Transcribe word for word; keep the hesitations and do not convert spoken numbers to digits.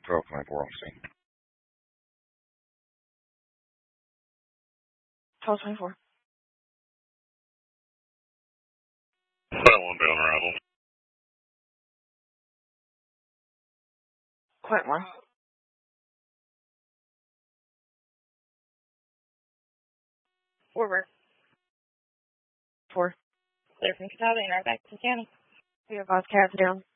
twelve twenty-four on scene. twelve twenty-four. That one down arrival. Point one. Forward. Four. Clear from Catawba and right back to the county. We have Boss Cats down.